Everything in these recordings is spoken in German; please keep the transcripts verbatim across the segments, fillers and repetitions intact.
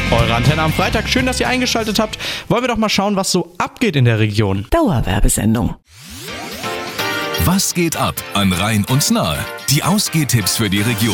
Eure Antenne am Freitag. Schön, dass ihr eingeschaltet habt. Wollen wir doch mal schauen, was so abgeht in der Region. Dauerwerbesendung. Was geht ab an Rhein und Nahe? Die Ausgehtipps für die Region.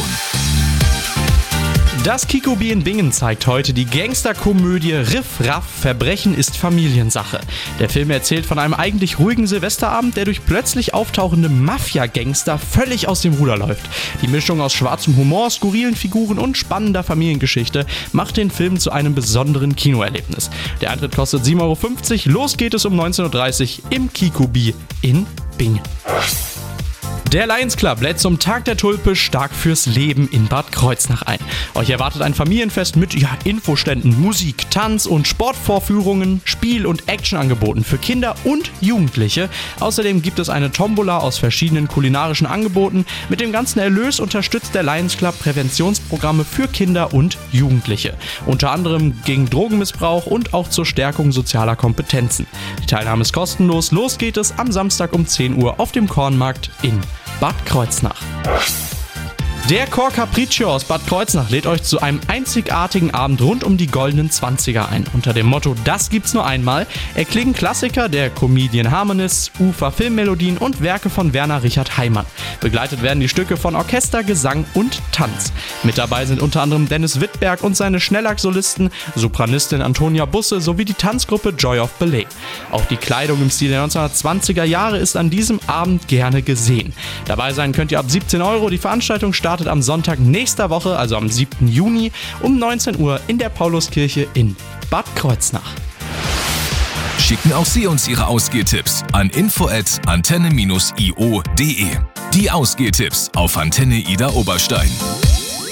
Das Kikobi in Bingen zeigt heute die Gangsterkomödie Riff Raff, Verbrechen ist Familiensache. Der Film erzählt von einem eigentlich ruhigen Silvesterabend, der durch plötzlich auftauchende Mafia-Gangster völlig aus dem Ruder läuft. Die Mischung aus schwarzem Humor, skurrilen Figuren und spannender Familiengeschichte macht den Film zu einem besonderen Kinoerlebnis. Der Eintritt kostet sieben Euro fünfzig, los geht es um neunzehn Uhr dreißig im Kikobi in Bingen. Der Lions Club lädt zum Tag der Tulpe stark fürs Leben in Bad Kreuznach ein. Euch erwartet ein Familienfest mit ja, Infoständen, Musik, Tanz und Sportvorführungen, Spiel- und Actionangeboten für Kinder und Jugendliche. Außerdem gibt es eine Tombola aus verschiedenen kulinarischen Angeboten. Mit dem ganzen Erlös unterstützt der Lions Club Präventionsprogramme für Kinder und Jugendliche. Unter anderem gegen Drogenmissbrauch und auch zur Stärkung sozialer Kompetenzen. Die Teilnahme ist kostenlos. Los geht es am Samstag um zehn Uhr auf dem Kornmarkt in Bad Kreuznach. Der Chor Capriccio aus Bad Kreuznach lädt euch zu einem einzigartigen Abend rund um die goldenen Zwanziger ein. Unter dem Motto "Das gibt's nur einmal" erklingen Klassiker der Comedian Harmonists, Ufer Filmmelodien und Werke von Werner Richard Heimann. Begleitet werden die Stücke von Orchester, Gesang und Tanz. Mit dabei sind unter anderem Dennis Wittberg und seine Schnellack-Solisten, Sopranistin Antonia Busse sowie die Tanzgruppe Joy of Ballet. Auch die Kleidung im Stil der neunzehnhundertzwanziger Jahre ist an diesem Abend gerne gesehen. Dabei sein könnt ihr ab siebzehn Euro. Die Veranstaltung startet am Sonntag nächster Woche, also am siebten Juni um neunzehn Uhr in der Pauluskirche in Bad Kreuznach. Schicken auch Sie uns Ihre Ausgehtipps an info at antenne dash i o punkt de. Die Ausgehtipps auf Antenne Ida Oberstein.